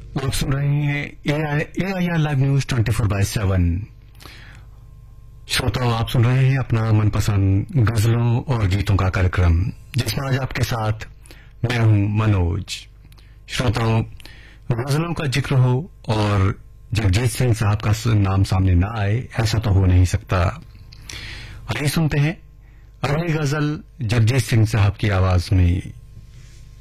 आप सुन रहे हैं AIR लाइव न्यूज 24/7। श्रोताओं, आप सुन रहे हैं अपना मनपसंद गजलों और गीतों का कार्यक्रम, जिसमें आज आपके साथ मैं हूं मनोज। श्रोताओं, गजलों का जिक्र हो और जगजीत सिंह साहब का नाम सामने ना आए, ऐसा तो हो नहीं सकता। आइए सुनते हैं अगली गजल जगजीत सिंह साहब की आवाज में।